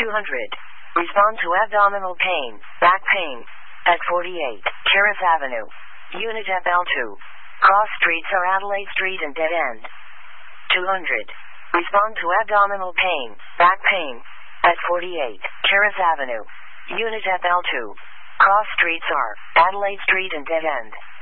200. Respond to abdominal pain, back pain, at 48, Terrace Avenue, Unit FL2. Cross streets are Adelaide Street and Dead End. 200. Respond to abdominal pain, back pain, at 48, Terrace Avenue, Unit FL2. Cross streets are Adelaide Street and Dead End.